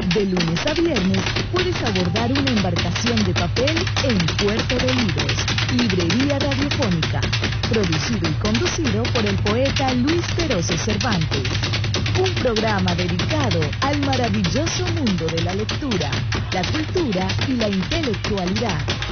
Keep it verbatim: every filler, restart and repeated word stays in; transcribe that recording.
De lunes a viernes puedes abordar una embarcación de papel en Puerto de Libros, librería radiofónica, producido y conducido por el poeta Luis Peroso Cervantes. Un programa dedicado al maravilloso mundo de la lectura, la cultura y la intelectualidad.